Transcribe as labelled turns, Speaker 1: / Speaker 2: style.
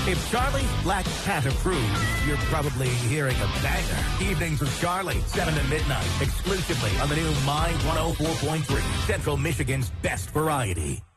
Speaker 1: If Charlie's Black Cat approves, you're probably hearing a banger. Evenings with Charlie, 7 to midnight, exclusively on the new My 104.3, Central Michigan's best variety.